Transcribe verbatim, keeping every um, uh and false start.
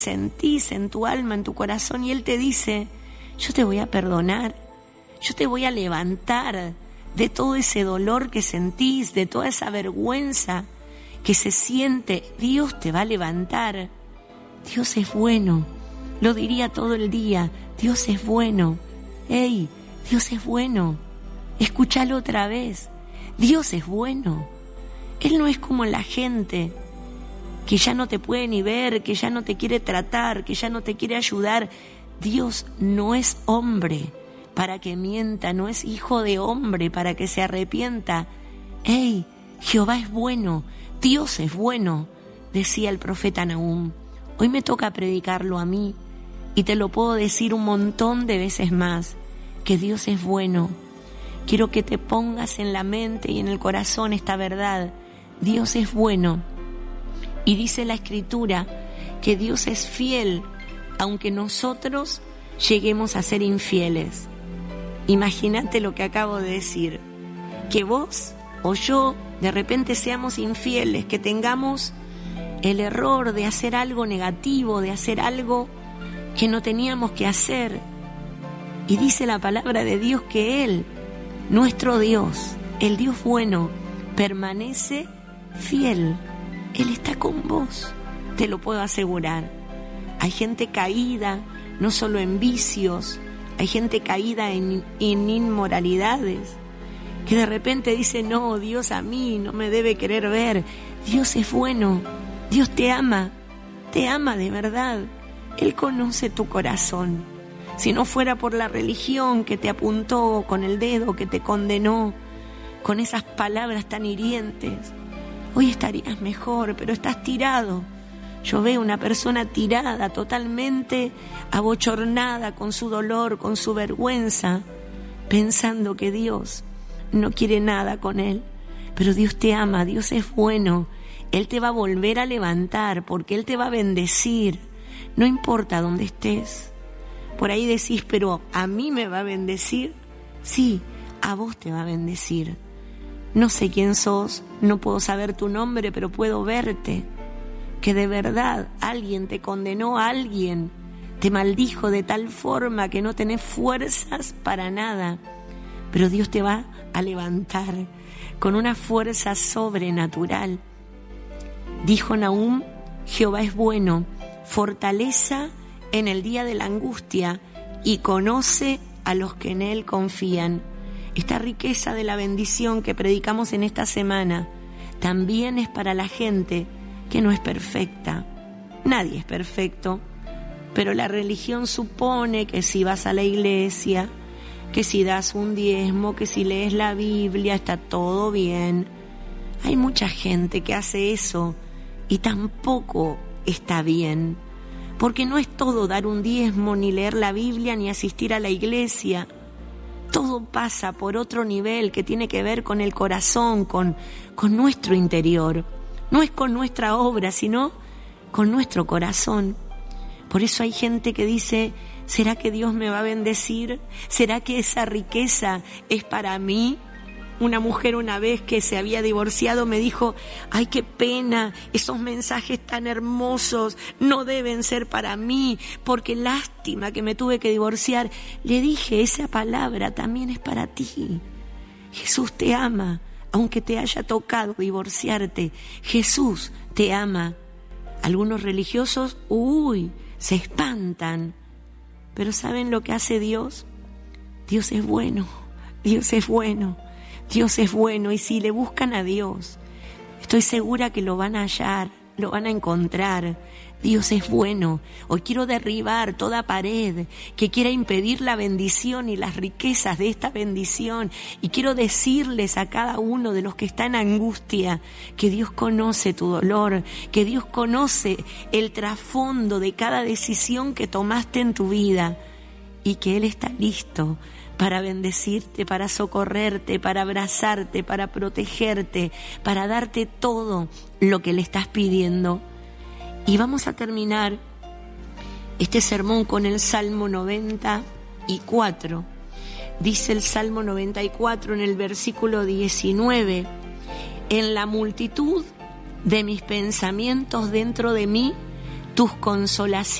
sentís en tu alma, en tu corazón, y Él te dice: yo te voy a perdonar, yo te voy a levantar de todo ese dolor que sentís, de toda esa vergüenza que se siente. Dios te va a levantar. Dios es bueno, lo diría todo el día: Dios es bueno. ¡Ey! Dios es bueno. Escúchalo otra vez. Dios es bueno. Él no es como la gente que ya no te puede ni ver, que ya no te quiere tratar, que ya no te quiere ayudar. Dios no es hombre para que mienta, no es hijo de hombre para que se arrepienta. ¡Ey! Jehová es bueno, Dios es bueno, decía el profeta Nahum. Hoy me toca predicarlo a mí y te lo puedo decir un montón de veces más, que Dios es bueno. Quiero que te pongas en la mente y en el corazón esta verdad: Dios es bueno. Y dice la Escritura que Dios es fiel, aunque nosotros lleguemos a ser infieles. Imagínate lo que acabo de decir, que vos o yo de repente seamos infieles, que tengamos el error de hacer algo negativo, de hacer algo que no teníamos que hacer. Y dice la palabra de Dios que Él, nuestro Dios, el Dios bueno, permanece fiel. Él está con vos, te lo puedo asegurar. Hay gente caída, no solo en vicios, hay gente caída en, en inmoralidades, que de repente dice: no, Dios a mí no me debe querer ver. Dios es bueno, Dios te ama, te ama de verdad. Él conoce tu corazón. Si no fuera por la religión que te apuntó con el dedo, que te condenó con esas palabras tan hirientes, hoy estarías mejor, pero estás tirado. Yo veo una persona tirada, totalmente abochornada con su dolor, con su vergüenza, pensando que Dios no quiere nada con él. Pero Dios te ama, Dios es bueno. Él te va a volver a levantar, porque Él te va a bendecir. No importa dónde estés. Por ahí decís: pero ¿a mí me va a bendecir? Sí, a vos te va a bendecir. No sé quién sos, no puedo saber tu nombre, pero puedo verte. Que de verdad alguien te condenó, alguien te maldijo de tal forma que no tenés fuerzas para nada. Pero Dios te va a levantar con una fuerza sobrenatural. Dijo Nahum: Jehová es bueno, fortaleza en el día de la angustia, y conoce a los que en Él confían. Esta riqueza de la bendición que predicamos en esta semana también es para la gente que no es perfecta. Nadie es perfecto, pero la religión supone que si vas a la iglesia, que si das un diezmo, que si lees la Biblia, está todo bien. Hay mucha gente que hace eso y tampoco está bien, porque no es todo dar un diezmo, ni leer la Biblia, ni asistir a la iglesia. Todo pasa por otro nivel que tiene que ver con el corazón, con, con nuestro interior. No es con nuestra obra, sino con nuestro corazón. Por eso hay gente que dice: ¿será que Dios me va a bendecir? ¿Será que esa riqueza es para mí? Una mujer una vez que se había divorciado me dijo: ¡ay, qué pena! Esos mensajes tan hermosos no deben ser para mí, porque lástima que me tuve que divorciar. Le dije: esa palabra también es para ti. Jesús te ama, aunque te haya tocado divorciarte. Jesús te ama. Algunos religiosos, uy, se espantan. Pero ¿saben lo que hace Dios? Dios es bueno, Dios es bueno. Dios es bueno, y si le buscan a Dios, estoy segura que lo van a hallar, lo van a encontrar. Dios es bueno. Hoy quiero derribar toda pared que quiera impedir la bendición y las riquezas de esta bendición, y quiero decirles a cada uno de los que está en angustia que Dios conoce tu dolor, que Dios conoce el trasfondo de cada decisión que tomaste en tu vida, y que Él está listo para bendecirte, para socorrerte, para abrazarte, para protegerte, para darte todo lo que le estás pidiendo. Y vamos a terminar este sermón con el Salmo noventa y cuatro. Dice el Salmo noventa y cuatro en el versículo diecinueve: en la multitud de mis pensamientos dentro de mí, tus consolaciones